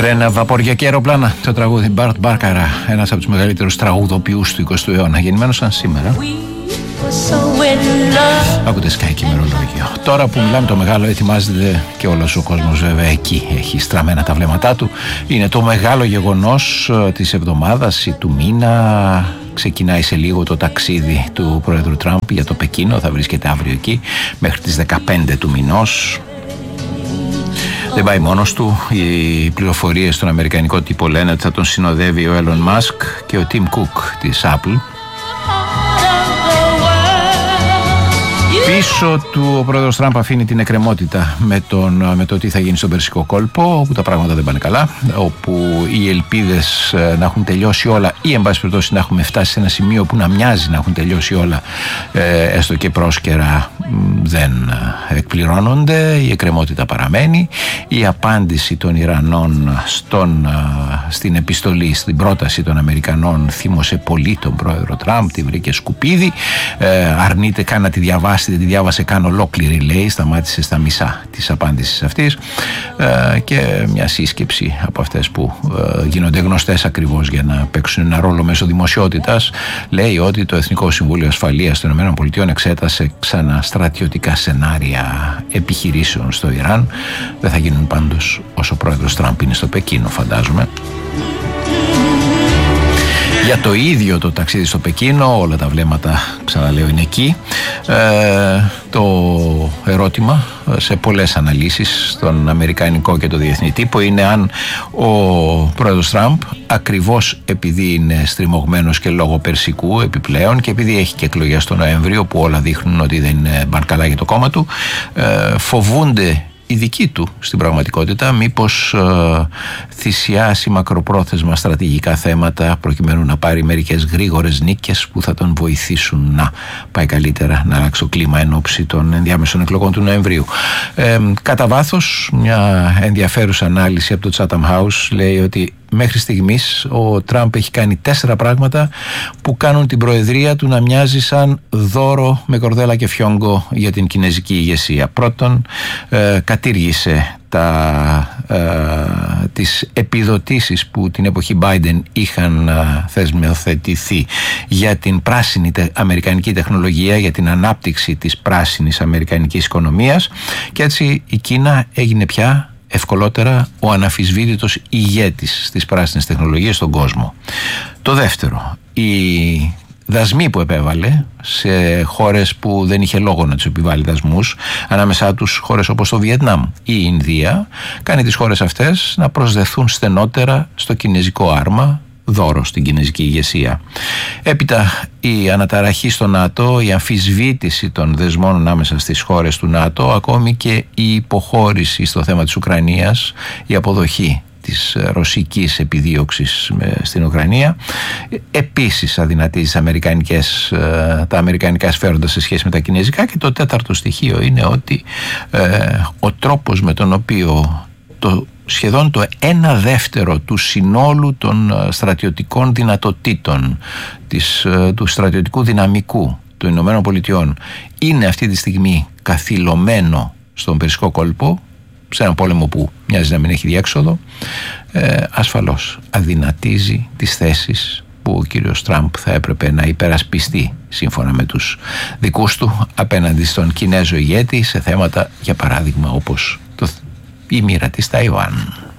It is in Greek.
Τρένα, βαπόρια και αεροπλάνα. Το τραγούδι Μπάρτ Μπάρκαρα, ένας από τους μεγαλύτερους τραγουδοποιούς του 20ου αιώνα, γεννημένος σαν σήμερα. Ακούτε Sky και ημερολόγιο. Τώρα που μιλάμε, το μεγάλο ετοιμάζεται και όλος ο κόσμος βέβαια εκεί έχει στραμμένα τα βλέμματά του. Είναι το μεγάλο γεγονός της εβδομάδας ή του μήνα. Ξεκινάει σε λίγο το ταξίδι του πρόεδρου Τραμπ για το Πεκίνο. Θα βρίσκεται αύριο εκεί μέχρι τις 15 του μηνός. Δεν πάει μόνος του. Οι πληροφορίες στον αμερικανικό τύπο λένε ότι θα τον συνοδεύει ο Elon Musk και ο Tim Cook της Apple. Πίσω του ο πρόεδρος Τραμπ αφήνει την εκκρεμότητα με το τι θα γίνει στον Περσικό κόλπο, όπου τα πράγματα δεν πάνε καλά, όπου οι ελπίδες να έχουν τελειώσει όλα ή εν πάση περιπτώσει να έχουμε φτάσει σε ένα σημείο που να μοιάζει να έχουν τελειώσει όλα, έστω και πρόσκαιρα, δεν εκπληρώνονται. Η εκκρεμότητα παραμένει. Η απάντηση των Ιρανών στην επιστολή, στην πρόταση των Αμερικανών θύμωσε πολύ τον πρόεδρο Τραμπ, τη βρήκε σκουπίδι, αρνείται καν να τη διαβάσει. Δεν τη διάβασε καν ολόκληρη, λέει, σταμάτησε στα μισά της απάντησης αυτής, και μια σύσκεψη από αυτές που γίνονται γνωστές ακριβώς για να παίξουν ένα ρόλο μέσω δημοσιότητας, λέει ότι το Εθνικό Συμβούλιο Ασφαλείας των ΗΠΑ εξέτασε ξανά στρατιωτικά σενάρια επιχειρήσεων στο Ιράν. Δεν θα γίνουν πάντως όσο ο πρόεδρος Τραμπ είναι στο Πεκίνο, φαντάζομαι. Για το ίδιο το ταξίδι στο Πεκίνο όλα τα βλέμματα, ξαναλέω, είναι εκεί. Το ερώτημα σε πολλές αναλύσεις στον αμερικανικό και το διεθνή τύπο είναι αν ο πρόεδρος Τραμπ, ακριβώς επειδή είναι στριμωγμένος και λόγω περσικού επιπλέον και επειδή έχει και εκλογές τον Νοέμβριο που όλα δείχνουν ότι δεν είναι μπαρκαλά για το κόμμα του, φοβούνται η δική του στην πραγματικότητα μήπως θυσιάσει μακροπρόθεσμα στρατηγικά θέματα προκειμένου να πάρει μερικές γρήγορες νίκες που θα τον βοηθήσουν να πάει καλύτερα, να αλλάξει το κλίμα εν ώψη των ενδιάμεσων εκλογών του Νοεμβρίου. Κατά βάθος, μια ενδιαφέρουσα ανάλυση από το Chatham House λέει ότι μέχρι στιγμής ο Τραμπ έχει κάνει 4 πράγματα που κάνουν την προεδρία του να μοιάζει σαν δώρο με κορδέλα και φιόγκο για την κινέζικη ηγεσία. Πρώτον, κατήργησε τις επιδοτήσεις που την εποχή Biden είχαν θεσμοθετηθεί για την πράσινη αμερικανική τεχνολογία, για την ανάπτυξη της πράσινης αμερικανικής οικονομίας, και έτσι η Κίνα έγινε πια ευκολότερα ο αναμφισβήτητος ηγέτης της πράσινης τεχνολογίας στον κόσμο. Το δεύτερο, οι δασμοί που επέβαλε σε χώρες που δεν είχε λόγο να τους επιβάλλει δασμούς, ανάμεσά τους χώρες όπως το Βιετνάμ ή η Ινδία, κάνει τις χώρες αυτές να προσδεθούν στενότερα στο κινέζικο άρμα, δώρο στην κινέζικη ηγεσία. Έπειτα η αναταραχή στο ΝΑΤΟ, η αμφισβήτηση των δεσμών ανάμεσα στις χώρες του ΝΑΤΟ, ακόμη και η υποχώρηση στο θέμα της Ουκρανίας, η αποδοχή της ρωσικής επιδίωξης στην Ουκρανία, επίσης αδυνατίζει τα αμερικανικά συμφέροντα σε σχέση με τα κινέζικα. Και το τέταρτο στοιχείο είναι ότι ο τρόπος με τον οποίο σχεδόν το 1/2 του συνόλου των στρατιωτικών δυνατοτήτων του στρατιωτικού δυναμικού των Ηνωμένων Πολιτειών είναι αυτή τη στιγμή καθυλωμένο στον Περσικό κόλπο, σε έναν πόλεμο που μοιάζει να μην έχει διέξοδο, ασφαλώς αδυνατίζει τις θέσεις που ο κύριος Τραμπ θα έπρεπε να υπερασπιστεί σύμφωνα με τους δικούς του απέναντι στον Κινέζο ηγέτη σε θέματα, για παράδειγμα, όπως η μοίρα της Ταϊβάν.